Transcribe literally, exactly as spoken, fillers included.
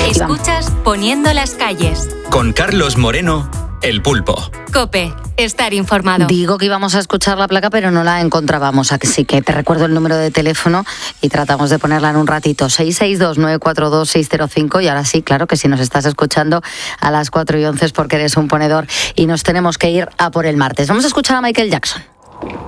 Escuchas Poniendo las calles. Con Carlos Moreno, El Pulpo. COPE, estar informado. Digo que íbamos a escuchar la placa, pero no la encontrábamos, así que te recuerdo el número de teléfono y tratamos de ponerla en un ratito. seis seis dos, nueve cuatro dos, seis cero cinco. Y ahora sí, claro que si nos estás escuchando a las cuatro y once es porque eres un ponedor y nos tenemos que ir a por el martes. Vamos a escuchar a Michael Jackson.